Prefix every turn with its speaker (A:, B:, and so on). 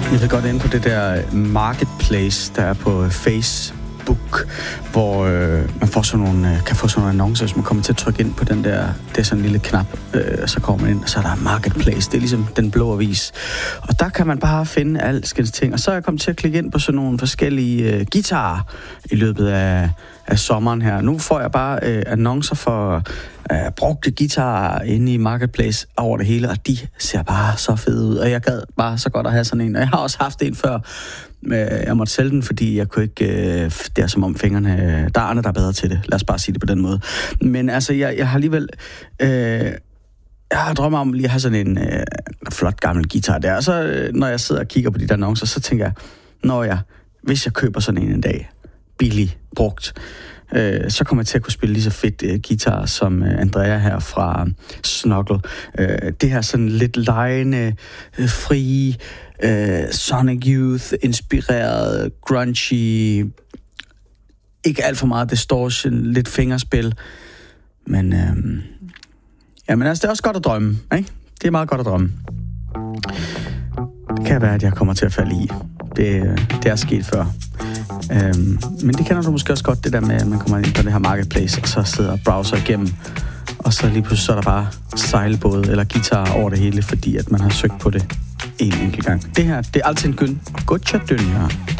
A: Jeg vil godt ind på det der marketplace, der er på Facebook, hvor man får sådan nogle, kan få sådan nogle annoncer, hvis man kommer til at trykke ind på den der, det er sådan en lille knap, så kommer man ind, og så er der marketplace. Det er ligesom den blå avis. Og der kan man bare finde alskens ting. Og så er jeg kommet til at klikke ind på sådan nogle forskellige guitarer i løbet af sommeren her. Nu får jeg bare annoncer for brugte guitarer inde i marketplace over det hele, og de ser bare så fede ud. Og jeg gad bare så godt at have sådan en. Og jeg har også haft en før. Jeg måtte sælge den, fordi jeg kunne ikke... det er som om fingrene... Der er andre, der er bedre til det. Lad os bare sige det på den måde. Men altså, jeg har alligevel... jeg har drømmer om lige at have sådan en flot gammel guitar der. Og så, når jeg sidder og kigger på de der annoncer, så tænker jeg, hvis jeg køber sådan en dag, billig, brugt, så kommer jeg til at kunne spille lige så fedt guitar som Andrea her fra Snuggle. Det her sådan lidt legende, frie, Sonic Youth inspireret, grungy, ikke alt for meget distortion, lidt fingerspil, men jamen altså, det er også godt at drømme, ikke? Det er meget godt at drømme. Det kan være, at jeg kommer til at falde i. Det er sket før. Men det kender du måske også godt, det der med, at man kommer ind på det her marketplace, og så sidder og browser igennem, og så lige pludselig så er der bare sejlbåde eller guitar over det hele, fordi at man har søgt på det en enkelt gang. Det her, det er altid en gøn. Godt døn, ja.